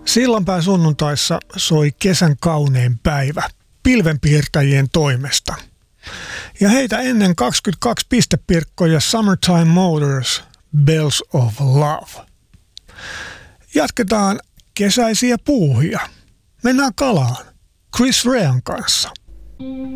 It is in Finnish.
Sillanpään sunnuntaissa soi kesän kaunein päivä pilvenpiirtäjien toimesta. Ja heitä ennen 22 pistepirkkoja Summertime Motors, Bells of Love. Jatketaan kesäisiä puuhia. Mennään kalaan Chris Rean kanssa.